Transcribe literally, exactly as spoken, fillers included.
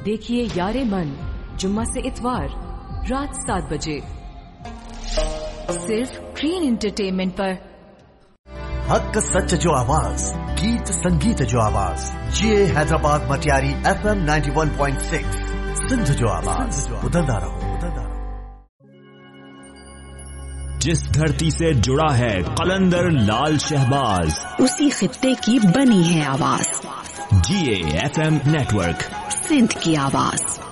देखिए यारे मन जुम्मा से इतवार रात सात बजे सिर्फ ग्रीन एंटरटेनमेंट पर। हक सच जो आवाज, गीत संगीत जो आवाज, ये Hyderabad Matiari F M ninety one point six Sindh जो आवाज, उतरदा रहो उतरदा रहो। जिस धरती से जुड़ा है कलंदर लाल शहबाज, उसी खित्ते की बनी है आवाज। जी A F M network, Sindh की आवाज।